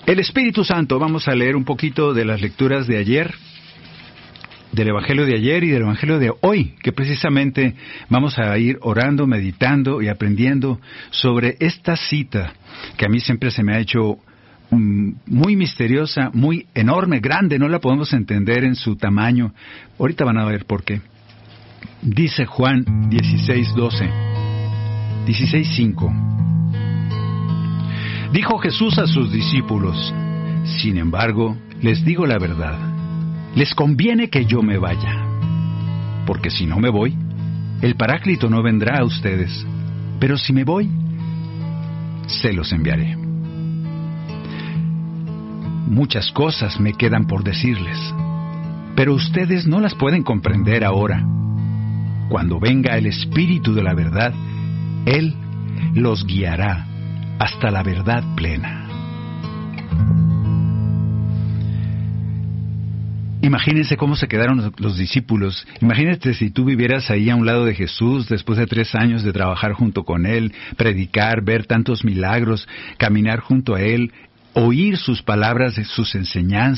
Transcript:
El Espíritu Santo, vamos a leer un poquito de las lecturas de ayer, del Evangelio de ayer y del Evangelio de hoy, que precisamente vamos a ir orando, meditando y aprendiendo sobre esta cita, que a mí siempre se me ha hecho muy misteriosa, muy enorme, grande, no la podemos entender en su tamaño. Ahorita van a ver por qué. Dice Juan 16:12, 16:5. Dijo Jesús a sus discípulos: sin embargo, les digo la verdad, les conviene que yo me vaya, porque si no me voy, el Paráclito no vendrá a ustedes, pero si me voy, se los enviaré. Muchas cosas me quedan por decirles, pero ustedes no las pueden comprender ahora. Cuando venga el Espíritu de la verdad, Él los guiará hasta la verdad plena. Imagínense cómo se quedaron los discípulos. Imagínate si tú vivieras ahí a un lado de Jesús después de 3 años de trabajar junto con Él, predicar, ver tantos milagros, caminar junto a Él, oír sus palabras, sus enseñanzas.